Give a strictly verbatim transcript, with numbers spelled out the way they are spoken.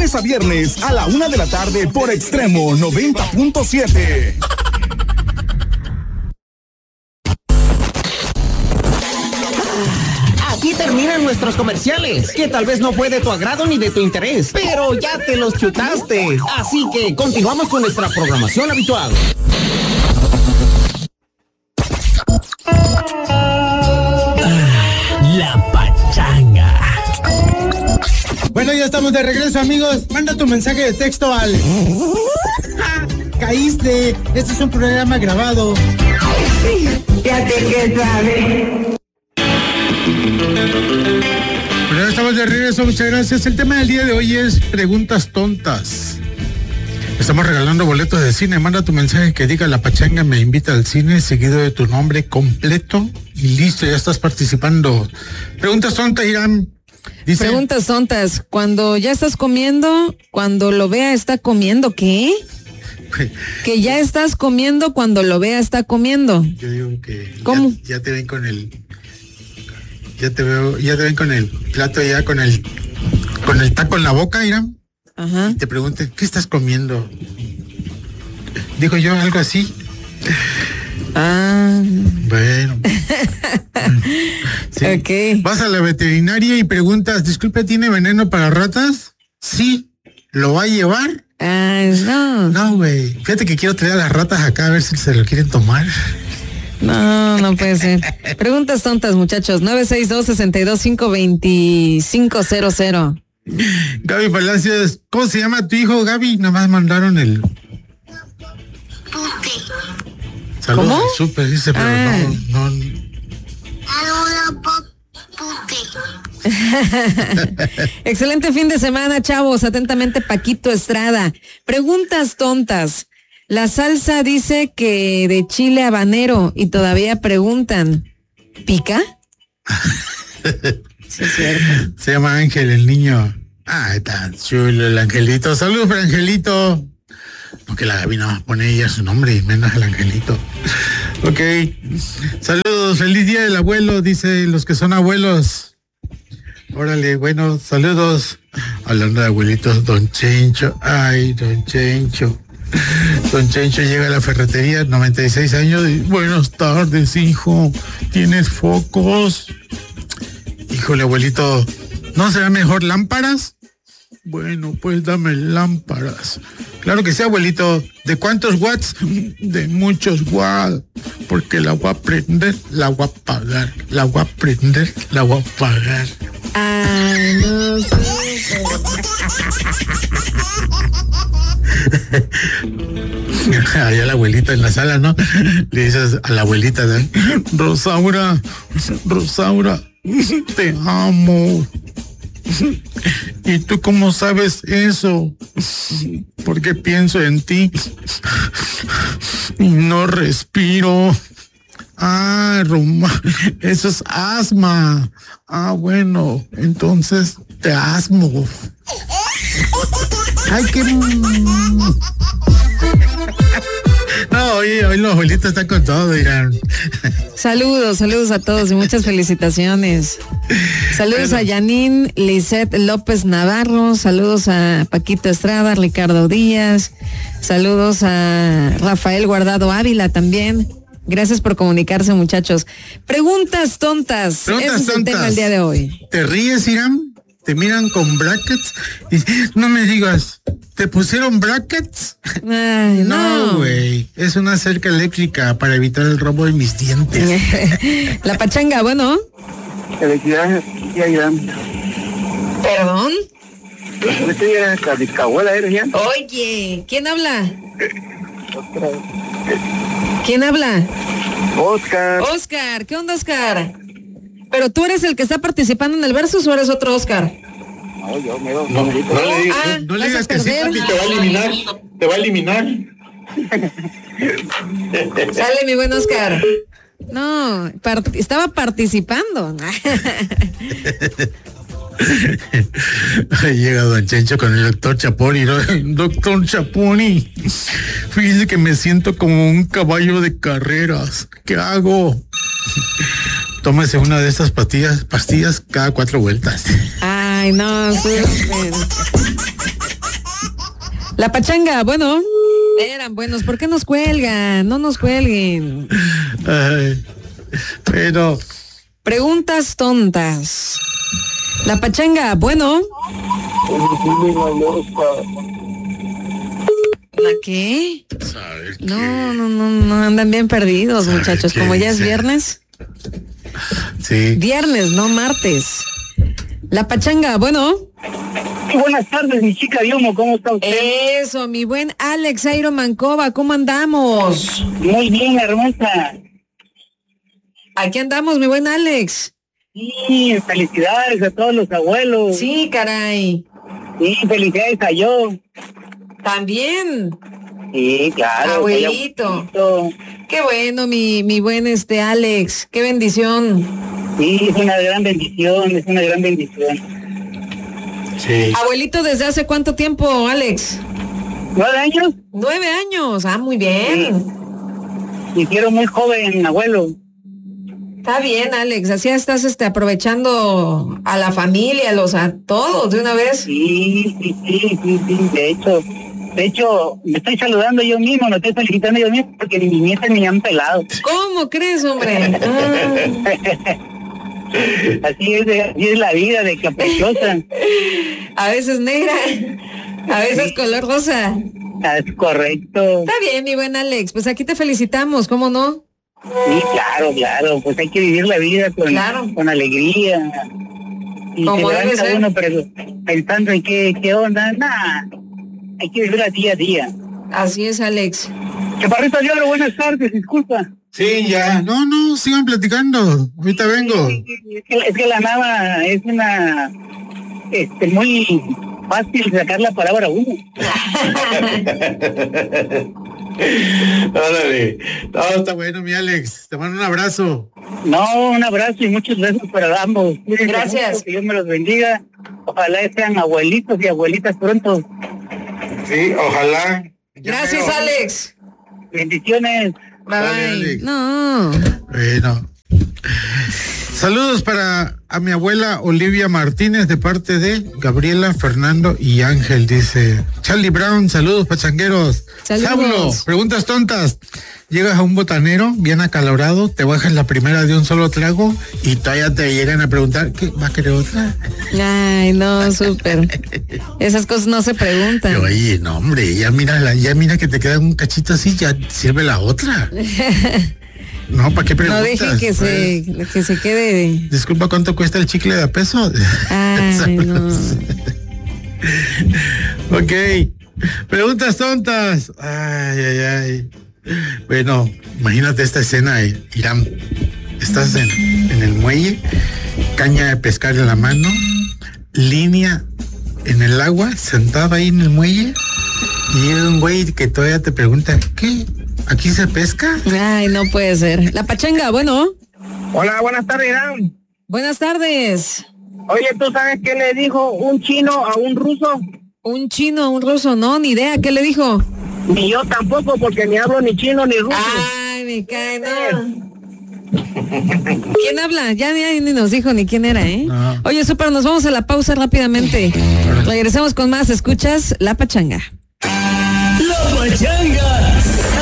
lunes a viernes a la una de la tarde por Extremo noventa punto siete. Aquí terminan nuestros comerciales, que tal vez no fue de tu agrado ni de tu interés, pero ya te los chutaste. Así que continuamos con nuestra programación habitual. La pachanga. Bueno, ya estamos de regreso, amigos. Manda tu mensaje de texto al... Caíste. Este es un programa grabado. Ya te que sabes. Bueno, ya estamos de regreso. Muchas gracias. El tema del día de hoy es preguntas tontas. Estamos regalando boletos de cine. Manda tu mensaje que diga La Pachanga me invita al cine, seguido de tu nombre completo. Y listo, ya estás participando. Preguntas tontas, Irán. Dice, Preguntas tontas. Cuando ya estás comiendo, cuando lo vea está comiendo, ¿qué? Que ya estás comiendo cuando lo vea está comiendo. Yo digo que ¿Cómo? Ya, ya te ven con el ya te veo, ya te ven con el plato ya con el con el taco en la boca, Irán. Ajá. Y te pregunten, ¿qué estás comiendo? Digo yo algo así. Ah. Bueno. Sí. Ok. Vas a la veterinaria y preguntas, disculpe, ¿tiene veneno para ratas? Sí. ¿Lo va a llevar? Ah, no. No, güey. Fíjate que quiero traer a las ratas acá a ver si se lo quieren tomar. No, no puede ser. Preguntas tontas, muchachos. nueve seis dos, seis dos cinco, dos cinco cero cero. Gaby Palacios, ¿cómo se llama tu hijo, Gaby? Nada más mandaron el... Puti. Saludos, ¿Cómo? Súper, dice, pero Ah. no, no... Ahora puti. Excelente fin de semana, chavos. Atentamente, Paquito Estrada. Preguntas tontas. La salsa dice que de chile habanero y todavía preguntan, ¿pica? Sí, es cierto. Se llama Ángel, el niño. Ah, está chulo el Angelito. Saludos para Angelito. No, que la Gaby nada más pone ella su nombre y menos el Angelito. Ok. Saludos, feliz día del abuelo, dice los que son abuelos. Órale, bueno, saludos. Hablando de abuelitos, don Chencho. Ay, don Chencho. Don Chencho llega a la ferretería, noventa y seis años, y buenas tardes, hijo. ¿Tienes focos? Híjole, abuelito, ¿no será mejor lámparas? Bueno, pues dame lámparas. Claro que sí, abuelito. ¿De cuántos watts? De muchos watts. Porque la voy a prender, la voy a apagar. La voy a prender, la voy a apagar. Ay, no sé. Allá la abuelita en la sala, ¿no? Le dices a la abuelita, ¿no? Rosaura, Rosaura, te amo. ¿Y tú cómo sabes eso? Porque pienso en ti y no respiro. Ah, Roma, eso es asma. Ah, bueno, entonces te asmo. Ay, qué... No, oye, hoy los abuelitos están con todo, dirán. Saludos, saludos a todos y muchas felicitaciones. Saludos bueno. a Yanin Lisette López Navarro, saludos a Paquito Estrada, Ricardo Díaz, saludos a Rafael Guardado Ávila también. Gracias por comunicarse, muchachos. Preguntas tontas. Preguntas Ese es el tontas. tema del día de hoy. ¿Te ríes, Irán? ¿Te miran con brackets? Y, no me digas, ¿te pusieron brackets? Ay, no, güey. Es una cerca eléctrica para evitar el robo de mis dientes. La pachanga, bueno. Felicidades, tía Irán. ¿Perdón? Oye, ¿quién habla? ¿Quién habla? Oscar. Oscar, ¿qué onda, Oscar? ¿Pero tú eres el que está participando en el Versus o eres otro Oscar? No, yo me no, no, no, no le digas, ah, no, no le digas que sí, perder. te va a eliminar. Te va a eliminar. Sale, mi buen Oscar. No, part- estaba participando. Llega don Chencho con el doctor Chaponi, ¿no? Doctor Chaponi, fíjese que me siento como un caballo de carreras. ¿Qué hago? Tómese una de estas pastillas, pastillas cada cuatro vueltas. Ay, no, súper. La pachanga, bueno, eran buenos, ¿por qué nos cuelgan? No nos cuelguen. Ay, pero... Preguntas tontas. La pachanga, bueno. ¿La qué? No, no, no, no, andan bien perdidos, muchachos, como ya es viernes. Sí. Viernes, no martes. La pachanga, bueno. Buenas tardes, mi chica Diomo, ¿cómo está usted? Eso, mi buen Alex Airo Mancova, ¿cómo andamos? Muy bien, hermosa. Aquí andamos, mi buen Alex. Sí, felicidades a todos los abuelos. Sí, caray. Sí, felicidades a yo. También. Sí, claro. Abuelito. abuelito. Qué bueno, mi, mi buen este Alex. Qué bendición. Sí, es una gran bendición, es una gran bendición. Sí. Abuelito, ¿desde hace cuánto tiempo, Alex? ¿Nueve años? Nueve años. Ah, muy bien. Me hicieron muy joven, abuelo. Está bien, Alex. Así estás este, aprovechando a la familia, a los a todos de una vez. Sí, sí, sí, sí, sí. De hecho, de hecho, me estoy saludando yo mismo, me estoy felicitando yo mismo porque ni mi nieta ni me han pelado. ¿Cómo crees, hombre? Ah. Así es, de, así es la vida de caprichosa. A veces negra, a veces color rosa. Es correcto. Está bien, mi buen Alex. Pues aquí te felicitamos, ¿cómo no? Sí, claro, claro. Pues hay que vivir la vida con, claro. con alegría. Y como se debe levanta ser. uno pero, pensando en qué, qué onda. Nah, hay que vivir a día a día. Así es, Alex. Chaparrito de Oro, buenas tardes, disculpa. Sí, ya. No, no, sigan platicando. Ahorita vengo. Es que, es que la nava es una... Este, muy fácil sacar la palabra a uno. Órale. No, está bueno, mi Alex. Te mando un abrazo. No, un abrazo y muchos besos para ambos. Cuídense Gracias. mucho, que Dios me los bendiga. Ojalá sean abuelitos y abuelitas pronto. Sí, ojalá. Gracias, Pero- Alex. Bendiciones. Bye, Dale, bye. Alex. No. Bueno. Saludos para a mi abuela Olivia Martínez de parte de Gabriela, Fernando y Ángel, dice Charlie Brown. Saludos, pachangueros. Saludos. Saulo, preguntas tontas. Llegas a un botanero bien acalorado, te bajas la primera de un solo trago y todavía te llegan a preguntar, ¿qué? ¿Va a querer otra? Ay, no, súper. Esas cosas no se preguntan. Yo, oye, no, hombre, ya mira, la, ya mira que te queda un cachito así, ya sirve la otra. No, ¿para qué No preguntas? deje que se, que se quede. Disculpa, ¿cuánto cuesta el chicle de a peso? Ay, no. Ok. Preguntas tontas. Ay, ay, ay. Bueno, imagínate esta escena, eh, Irán. Estás en, en el muelle, caña de pescar en la mano, línea en el agua, sentado ahí en el muelle, y llega un güey que todavía te pregunta, ¿qué? ¿Aquí se pesca? Ay, no puede ser. La pachanga, bueno. Hola, buenas tardes, Irán. Buenas tardes. Oye, ¿tú sabes qué le dijo un chino a un ruso? Un chino, un ruso, no, ni idea. ¿Qué le dijo? Ni yo tampoco, porque ni hablo ni chino ni ruso. Ay, me cae, no. ¿Quién habla? Ya ni, ni nos dijo ni quién era, ¿eh? No. Oye, súper, nos vamos a la pausa rápidamente. Regresamos con más. ¿Escuchas? La pachanga. La Pachanga.